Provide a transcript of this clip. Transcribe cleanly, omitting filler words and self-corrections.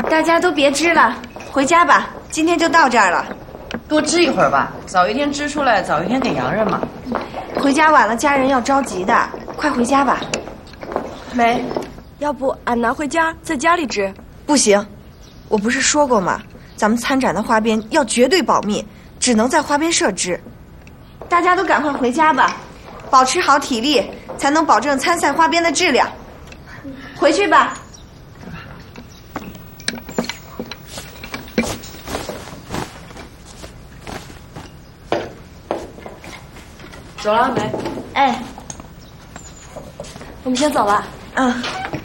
大家都别织了，回家吧。今天就到这儿了。 多织一会儿吧，早一天织出来，早一天给洋人嘛。 回家晚了，家人要着急的。快回家吧。 梅，要不俺拿回家，在家里织？ 不行，我不是说过吗？咱们参展的花边要绝对保密，只能在花边社织。大家都赶快回家吧，保持好体力，才能保证参赛花边的质量。回去吧。 走了，梅。 哎， 我们先走了。 嗯。